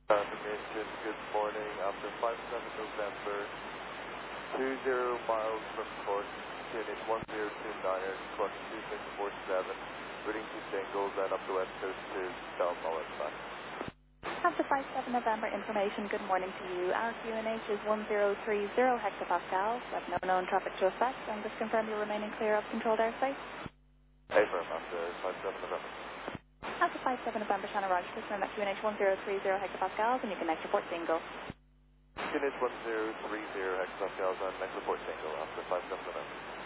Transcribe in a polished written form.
Confirmation, good morning. After 57 November, 20 miles from port, unit 1029er, clock 2647, reading to singles and up the west coast to South Holland back. After 57 November information, good morning to you. Our QNH is 1030 hectopascals. Have no known traffic to affect, and just confirm you're remaining clear of controlled airspace. Affirm, after 57 November. After 57 November, Shannon Roger, please remember QNH 1030 hectopascals, and you can next report single. QNH 1030 hectopascals and next report single after 57 November.